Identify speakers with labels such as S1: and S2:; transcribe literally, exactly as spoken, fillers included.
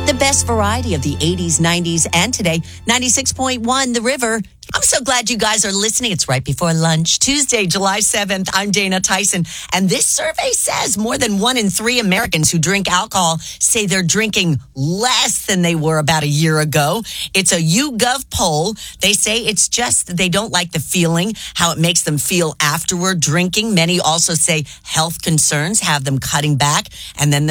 S1: The best variety of the eighties, nineties, and today, ninety-six point one The River. I'm so glad you guys are listening. It's right before lunch, Tuesday, July seventh. I'm Dana Tyson. And this survey says more than one in three Americans who drink alcohol say they're drinking less than they were about a year ago. It's a YouGov poll. They say it's just they don't like the feeling, how it makes them feel afterward drinking. Many also say health concerns have them cutting back. And then